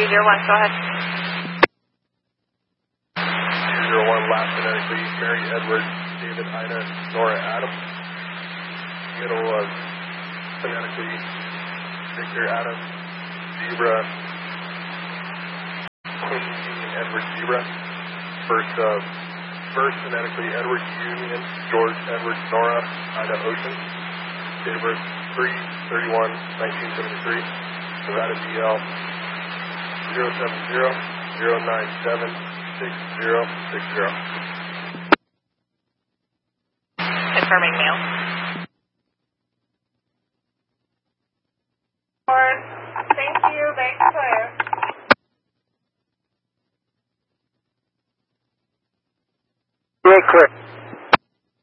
201, go ahead. 201, last phonetically, Mary Edward, David Ida, Nora Adam. Middle was phonetically, Victor Adam, Zebra, Queen Edward Zebra. First phonetically, Edward Union, George Edward Nora, Ida Ocean. Date of birth 3/31/1973. Nevada DL 070-097-6060. Confirming mail.